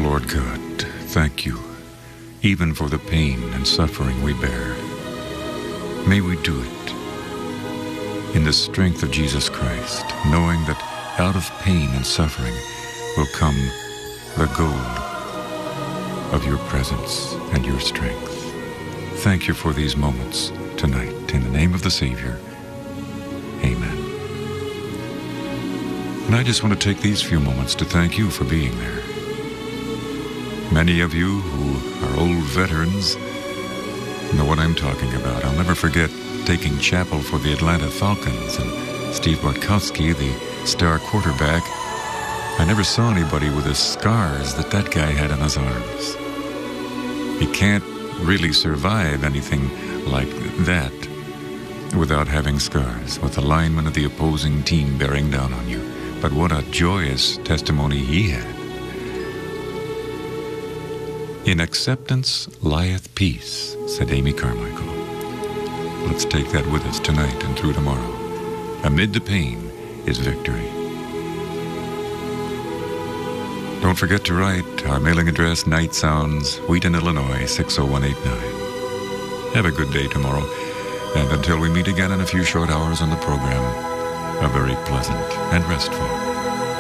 Lord God, thank you, even for the pain and suffering we bear. May we do it in the strength of Jesus Christ, knowing that out of pain and suffering will come the gold of your presence and your strength. Thank you for these moments tonight. In the name of the Savior, amen. And I just want to take these few moments to thank you for being there. Many of you who are old veterans know what I'm talking about. I'll never forget taking chapel for the Atlanta Falcons, and Steve Bartkowski, the star quarterback, I never saw anybody with the scars that guy had on his arms. You can't really survive anything like that without having scars, with the linemen of the opposing team bearing down on you. But what a joyous testimony he had. In acceptance lieth peace, said Amy Carmichael. Let's take that with us tonight and through tomorrow. Amid the pain is victory. Don't forget to write our mailing address, Night Sounds, Wheaton, Illinois, 60189. Have a good day tomorrow, and until we meet again in a few short hours on the program, a very pleasant and restful